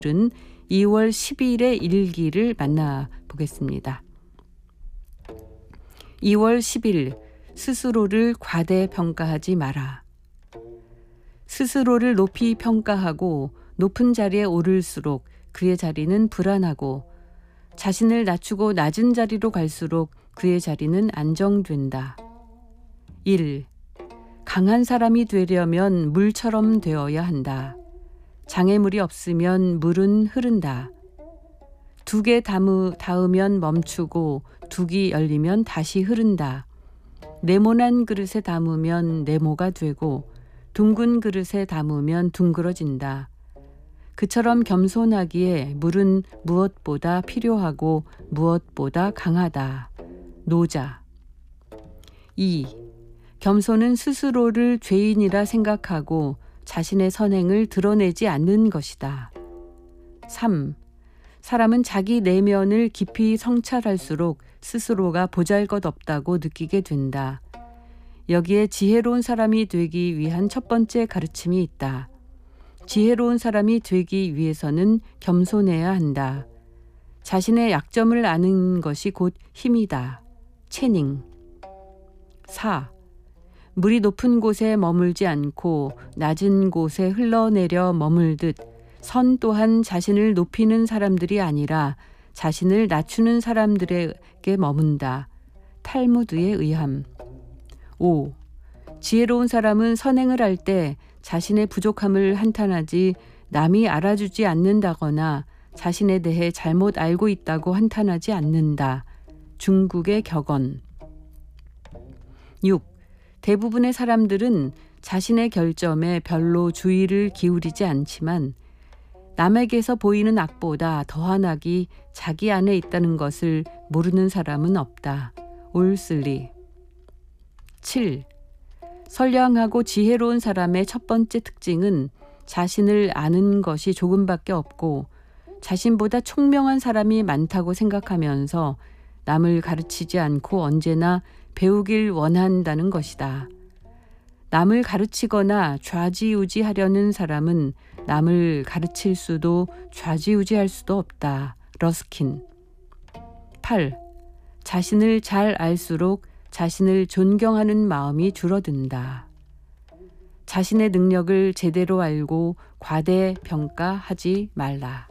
오늘은 2월 10일의 일기를 만나보겠습니다. 2월 10일 스스로를 과대평가하지 마라. 스스로를 높이 평가하고 높은 자리에 오를수록 그의 자리는 불안하고 자신을 낮추고 낮은 자리로 갈수록 그의 자리는 안정된다. 1. 강한 사람이 되려면 물처럼 되어야 한다. 장애물이 없으면 물은 흐른다. 2개 닿으면 멈추고 2개 열리면 다시 흐른다. 네모난 그릇에 담으면 네모가 되고 둥근 그릇에 담으면 둥그러진다. 그처럼 겸손하기에 물은 무엇보다 필요하고 무엇보다 강하다. 노자. 2. 겸손은 스스로를 죄인이라 생각하고 자신의 선행을 드러내지 않는 것이다. 3. 사람은 자기 내면을 깊이 성찰할수록 스스로가 보잘것없다고 느끼게 된다. 여기에 지혜로운 사람이 되기 위한 첫 번째 가르침이 있다. 지혜로운 사람이 되기 위해서는 겸손해야 한다. 자신의 약점을 아는 것이 곧 힘이다. 채닝. 4. 물이 높은 곳에 머물지 않고 낮은 곳에 흘러내려 머물듯 선 또한 자신을 높이는 사람들이 아니라 자신을 낮추는 사람들에게 머문다. 탈무드에 의함. 5. 지혜로운 사람은 선행을 할 때 자신의 부족함을 한탄하지 남이 알아주지 않는다거나 자신에 대해 잘못 알고 있다고 한탄하지 않는다. 중국의 격언. 6. 대부분의 사람들은 자신의 결점에 별로 주의를 기울이지 않지만 남에게서 보이는 악보다 더한 악이 자기 안에 있다는 것을 모르는 사람은 없다. 올슬리. 7. 선량하고 지혜로운 사람의 첫 번째 특징은 자신을 아는 것이 조금밖에 없고 자신보다 총명한 사람이 많다고 생각하면서 남을 가르치지 않고 언제나 배우길 원한다는 것이다. 남을 가르치거나 좌지우지하려는 사람은 남을 가르칠 수도 좌지우지할 수도 없다. 러스킨. 8. 자신을 잘 알수록 자신을 존경하는 마음이 줄어든다. 자신의 능력을 제대로 알고 과대평가하지 말라.